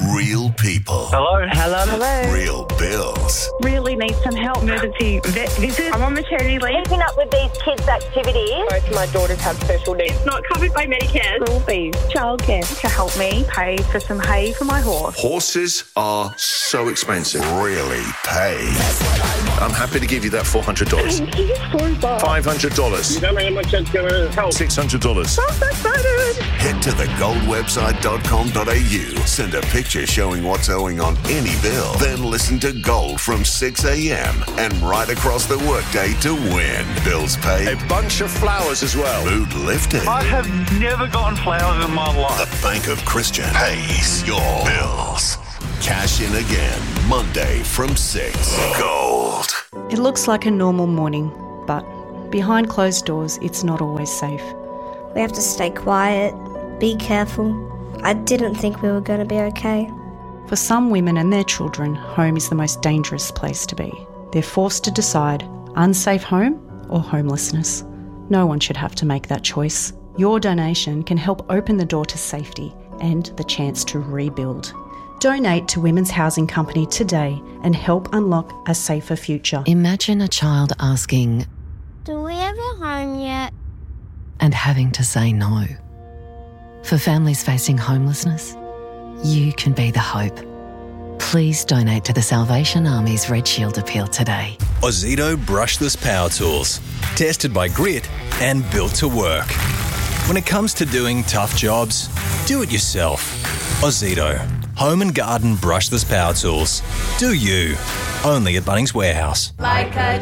Real people. Hello? Hello. Real bills. Really need some help. Emergency vet visit. I'm on maternity leave. Keeping up with these kids' activities. Both my daughters have special needs. It's not covered by Medicare. School fees, childcare to help me pay for some hay for my horse. Horses are so expensive. Really pay. I'm happy to give you that $400. Thank you so much. $500. You don't know how much that's going to help. $600. I'm so excited. Head to thegoldwebsite.com.au. Send a picture showing what's owing on any bill. Then listen to Gold from 6 a.m. and right across the workday to win. Bills paid. A bunch of flowers as well. Mood lifted. I have never gotten flowers in my life. The Bank of Christian pays your bills. Cash in again, Monday from 6. Gold. It looks like a normal morning, but behind closed doors, it's not always safe. We have to stay quiet, be careful. I didn't think we were going to be okay. For some women and their children, home is the most dangerous place to be. They're forced to decide unsafe home or homelessness. No one should have to make that choice. Your donation can help open the door to safety and the chance to rebuild. Donate to Women's Housing Company today and help unlock a safer future. Imagine a child asking, Do we have a home yet? and having to say no. For families facing homelessness, you can be the hope. Please donate to the Salvation Army's Red Shield Appeal today. Ozito brushless power tools. Tested by Grit and built to work. When it comes to doing tough jobs, do it yourself. Ozito. Home and garden brushless power tools. Do you. Only at Bunnings Warehouse. Like a